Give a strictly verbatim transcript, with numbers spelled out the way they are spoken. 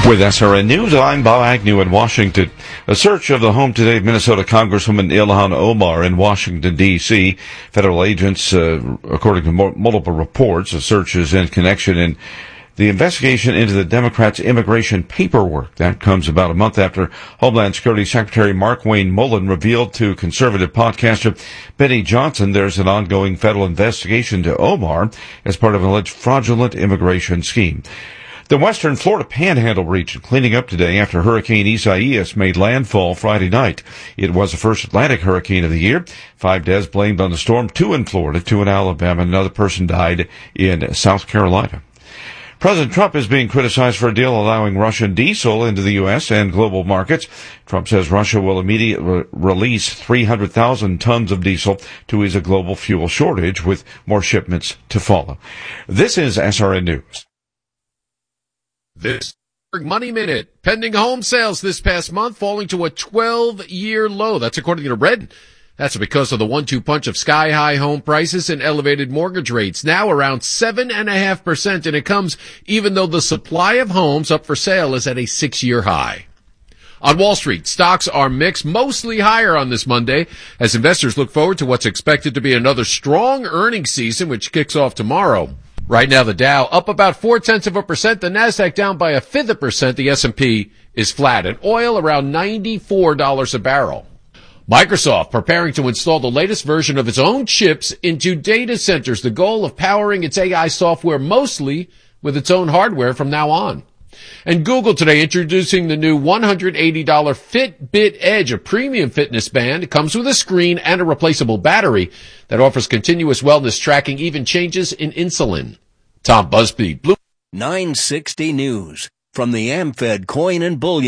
With S R N News, I'm Bob Agnew in Washington. A search of the home today of Minnesota Congresswoman Ilhan Omar in Washington, D C Federal agents, uh, according to mo- multiple reports, a search is in connection in the investigation into the Democrats' immigration paperwork. That comes about a month after Homeland Security Secretary Markwayne Mullin revealed to conservative podcaster Benny Johnson there's an ongoing federal investigation to Omar as part of an alleged fraudulent immigration scheme. The western Florida Panhandle region cleaning up today after Hurricane Isaias made landfall Friday night. It was the first Atlantic hurricane of the year. Five deaths blamed on the storm, two in Florida, two in Alabama, and another person died in South Carolina. President Trump is being criticized for a deal allowing Russian diesel into the U S and global markets. Trump says Russia will immediately release three hundred thousand tons of diesel to ease a global fuel shortage, with more shipments to follow. This is S R N News. This Money Minute. Pending home sales this past month falling to a twelve-year low. That's according to Redden. That's because of the one two punch of sky-high home prices and elevated mortgage rates, now around seven point five percent, and it comes even though the supply of homes up for sale is at a six-year high. On Wall Street, stocks are mixed, mostly higher on this Monday, as investors look forward to what's expected to be another strong earnings season, which kicks off tomorrow. Right now, the Dow up about four-tenths of a percent, the Nasdaq down by a fifth of a percent, the S and P is flat, and oil around ninety-four dollars a barrel. Microsoft preparing to install the latest version of its own chips into data centers, the goal of powering its A I software mostly with its own hardware from now on. And Google today introducing the new one hundred eighty dollars Fitbit Edge, a premium fitness band. It comes with a screen and a replaceable battery that offers continuous wellness tracking, even changes in insulin. Tom Busby, Blue nine sixty News from the AmFed Coin and Bullion